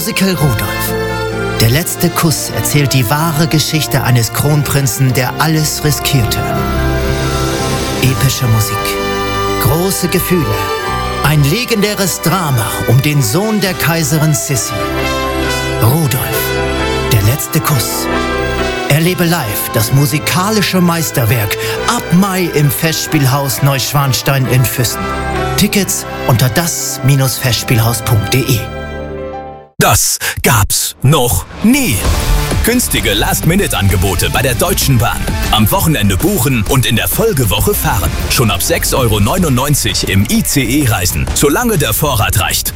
Musical Rudolf. Der letzte Kuss erzählt die wahre Geschichte eines Kronprinzen, der alles riskierte. Epische Musik, große Gefühle, ein legendäres Drama um den Sohn der Kaiserin Sissi. Rudolf, der letzte Kuss. Erlebe live das musikalische Meisterwerk ab Mai im Festspielhaus Neuschwanstein in Füssen. Tickets unter das-festspielhaus.de. Das gab's noch nie. Günstige Last-Minute-Angebote bei der Deutschen Bahn. Am Wochenende buchen und in der Folgewoche fahren. Schon ab 6,99 € im ICE reisen, solange der Vorrat reicht.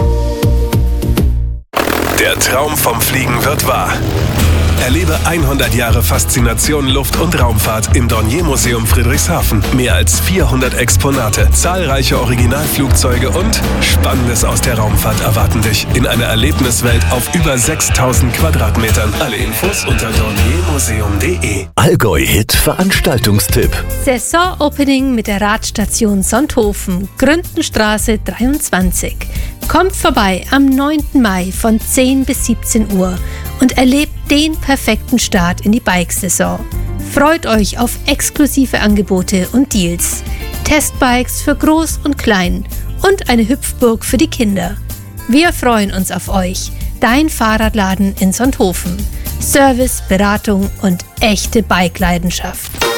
Der Traum vom Fliegen wird wahr. Erlebe 100 Jahre Faszination Luft- und Raumfahrt im Dornier-Museum Friedrichshafen. Mehr als 400 Exponate, zahlreiche Originalflugzeuge und Spannendes aus der Raumfahrt erwarten dich in einer Erlebniswelt auf über 6000 Quadratmetern. Alle Infos unter dorniermuseum.de. Allgäu-Hit Veranstaltungstipp. Saisonopening mit der Radstation Sonthofen, Gründenstraße 23. Kommt vorbei am 9. Mai von 10 bis 17 Uhr und erlebt den perfekten Start in die Bikesaison. Freut euch auf exklusive Angebote und Deals, Testbikes für Groß und Klein und eine Hüpfburg für die Kinder. Wir freuen uns auf euch. Dein Fahrradladen in Sonthofen. Service, Beratung und echte Bike-Leidenschaft.